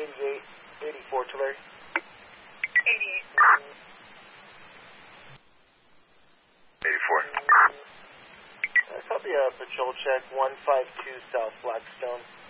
88, 84 Tulare. 88. 84. Copy a patrol check 152 South Blackstone.